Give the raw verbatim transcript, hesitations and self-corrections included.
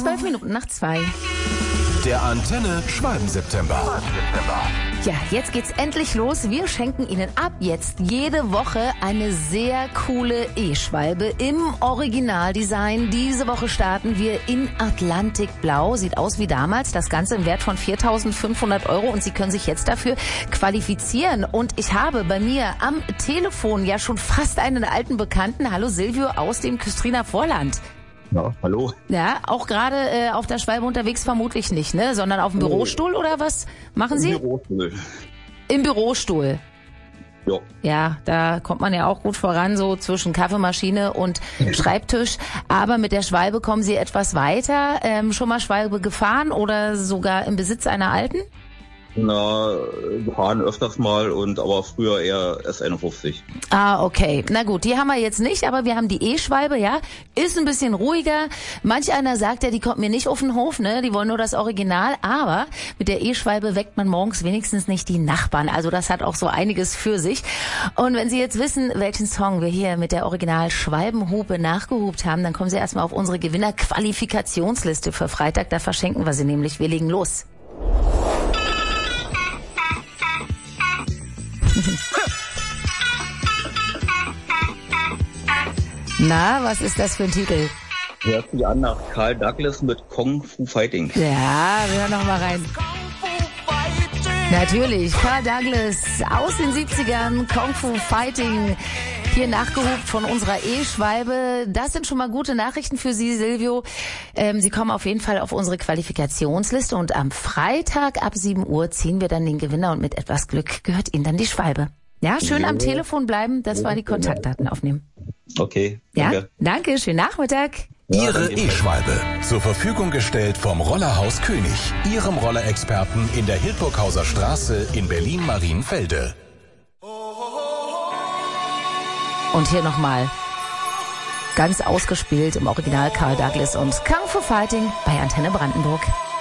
Zwölf Minuten nach zwei. Der Antenne Schwalben-September. Ja, jetzt geht's endlich los. Wir schenken Ihnen ab jetzt jede Woche eine sehr coole E-Schwalbe im Originaldesign. Diese Woche starten wir in Atlantikblau. Sieht aus wie damals. Das Ganze im Wert von viertausendfünfhundert Euro und Sie können sich jetzt dafür qualifizieren. Und ich habe bei mir am Telefon ja schon fast einen alten Bekannten. Hallo Silvio aus dem Küstriner Vorland. Ja, hallo. Ja, auch gerade äh, auf der Schwalbe unterwegs vermutlich nicht, ne? Sondern auf dem Nee. Bürostuhl oder was machen Sie? Im Bürostuhl. Im Bürostuhl. Ja. Ja, da kommt man ja auch gut voran, so zwischen Kaffeemaschine und Schreibtisch. Aber mit der Schwalbe kommen Sie etwas weiter. Ähm, schon mal Schwalbe gefahren oder sogar im Besitz einer alten? Na, gefahren öfters mal und aber früher eher S einundfünfzig. Ah, okay. Na gut, die haben wir jetzt nicht, aber wir haben die E-Schwalbe, ja. Ist ein bisschen ruhiger. Manch einer sagt ja, die kommt mir nicht auf den Hof, ne? Die wollen nur das Original. Aber mit der E-Schwalbe weckt man morgens wenigstens nicht die Nachbarn. Also das hat auch so einiges für sich. Und wenn Sie jetzt wissen, welchen Song wir hier mit der Original-Schwalbenhupe nachgehupt haben, dann kommen Sie erstmal auf unsere Gewinner-Qualifikationsliste für Freitag. Da verschenken wir sie nämlich. Wir legen los. Na, was ist das für ein Titel? Hört sich an nach Carl Douglas mit Kung Fu Fighting. Ja, wir hören noch mal rein. Natürlich, Carl Douglas aus den siebzigern, Kung Fu Fighting, hier nachgehupt von unserer E-Schwalbe. Das sind schon mal gute Nachrichten für Sie, Silvio. Ähm, Sie kommen auf jeden Fall auf unsere Qualifikationsliste und am Freitag ab sieben Uhr ziehen wir dann den Gewinner und mit etwas Glück gehört Ihnen dann die Schwalbe. Ja, schön am Telefon bleiben, das war die Kontaktdaten aufnehmen. Okay, Ja, danke. danke, schönen Nachmittag. Ja, Ihre danke. E-Schwalbe. Zur Verfügung gestellt vom Rollerhaus König. Ihrem Rollerexperten in der Hildburghauser Straße in Berlin-Marienfelde. Und hier nochmal ganz ausgespielt im Original Carl Douglas und Kung Fu Fighting bei Antenne Brandenburg.